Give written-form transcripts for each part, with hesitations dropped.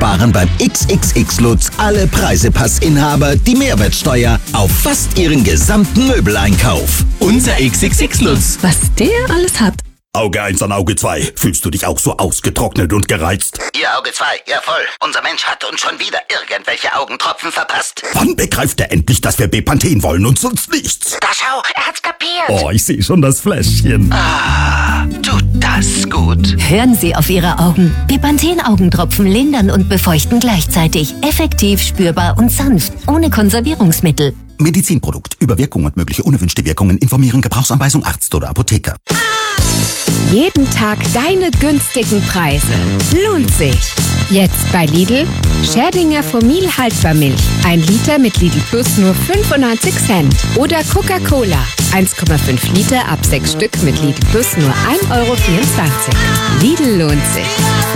sparen beim XXX-Lutz alle Preisepassinhaber die Mehrwertsteuer auf fast ihren gesamten Möbeleinkauf. Unser XXX-Lutz. Was der alles hat. Auge 1 an Auge 2. Fühlst du dich auch so ausgetrocknet und gereizt? Ihr Auge 2, ja voll. Unser Mensch hat uns schon wieder irgendwelche Augentropfen verpasst. Wann begreift er endlich, dass wir Bepanthen wollen und sonst nichts? Da schau, er hat's kapiert. Oh, ich sehe schon das Fläschchen. Ah, tut das gut. Hören Sie auf Ihre Augen. Bepanthen-Augentropfen lindern und befeuchten gleichzeitig. Effektiv, spürbar und sanft. Ohne Konservierungsmittel. Medizinprodukt. Über Wirkung und mögliche unerwünschte Wirkungen informieren. Gebrauchsanweisung Arzt oder Apotheker. Jeden Tag deine günstigen Preise. Lohnt sich. Jetzt bei Lidl. Scherdinger Fomil Haltbarmilch. 1 Liter mit Lidl Plus nur 95 Cent. Oder Coca-Cola. 1,5 Liter ab 6 Stück mit Lidl Plus nur 1,24 Euro. Lidl lohnt sich.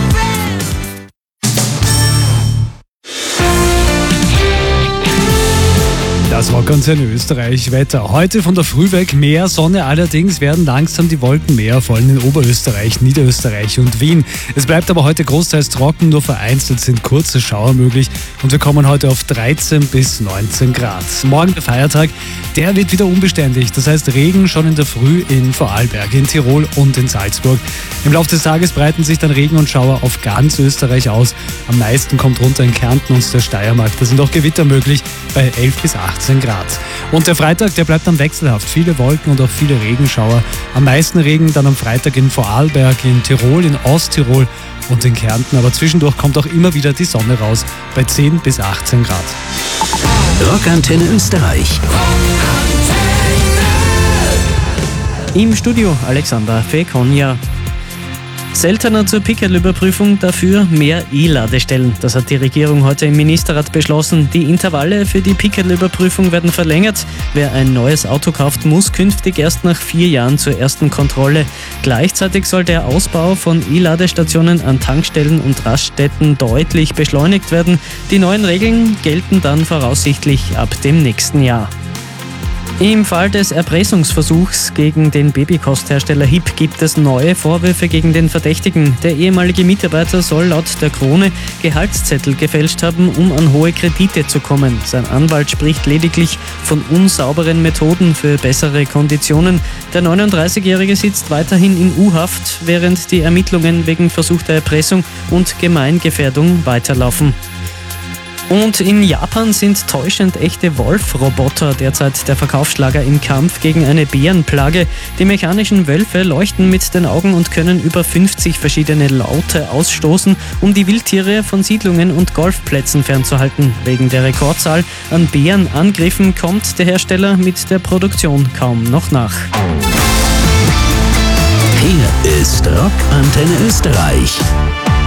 Das Rockantenne Österreich Wetter. Heute von der Früh weg mehr Sonne, allerdings werden langsam die Wolken mehr, vor allem in Oberösterreich, Niederösterreich und Wien. Es bleibt aber heute großteils trocken, nur vereinzelt sind kurze Schauer möglich und wir kommen heute auf 13 bis 19 Grad. Morgen der Feiertag, der wird wieder unbeständig, das heißt Regen schon in der Früh in Vorarlberg, in Tirol und in Salzburg. Im Laufe des Tages breiten sich dann Regen und Schauer auf ganz Österreich aus. Am meisten kommt runter in Kärnten und der Steiermark. Da sind auch Gewitter möglich bei 11 bis 18 Grad. Und der Freitag, der bleibt dann wechselhaft. Viele Wolken und auch viele Regenschauer. Am meisten Regen dann am Freitag in Vorarlberg, in Tirol, in Osttirol und in Kärnten. Aber zwischendurch kommt auch immer wieder die Sonne raus bei 10 bis 18 Grad. Rockantenne Österreich. Im Studio Alexander Fekonja. Seltener zur Pickel-Überprüfung, dafür mehr E-Ladestellen. Das hat die Regierung heute im Ministerrat beschlossen. Die Intervalle für die Pickel-Überprüfung werden verlängert. Wer ein neues Auto kauft, muss künftig erst nach 4 Jahren zur ersten Kontrolle. Gleichzeitig soll der Ausbau von E-Ladestationen an Tankstellen und Raststätten deutlich beschleunigt werden. Die neuen Regeln gelten dann voraussichtlich ab dem nächsten Jahr. Im Fall des Erpressungsversuchs gegen den Babykosthersteller HIP gibt es neue Vorwürfe gegen den Verdächtigen. Der ehemalige Mitarbeiter soll laut der Krone Gehaltszettel gefälscht haben, um an hohe Kredite zu kommen. Sein Anwalt spricht lediglich von unsauberen Methoden für bessere Konditionen. Der 39-Jährige sitzt weiterhin in U-Haft, während die Ermittlungen wegen versuchter Erpressung und Gemeingefährdung weiterlaufen. Und in Japan sind täuschend echte Wolf-Roboter derzeit der Verkaufsschlager im Kampf gegen eine Bärenplage. Die mechanischen Wölfe leuchten mit den Augen und können über 50 verschiedene Laute ausstoßen, um die Wildtiere von Siedlungen und Golfplätzen fernzuhalten. Wegen der Rekordzahl an Bärenangriffen kommt der Hersteller mit der Produktion kaum noch nach. Hier ist Rockantenne Österreich.